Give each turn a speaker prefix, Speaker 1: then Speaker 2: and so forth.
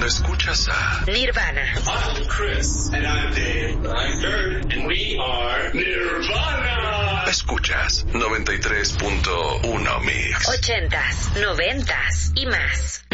Speaker 1: cuando escuchas a
Speaker 2: Nirvana.
Speaker 3: I'm Chris. And I'm Dave. I'm Kurt. And we are Nirvana.
Speaker 1: Escuchas 93.1 Mix.
Speaker 2: 80s, 90s y más.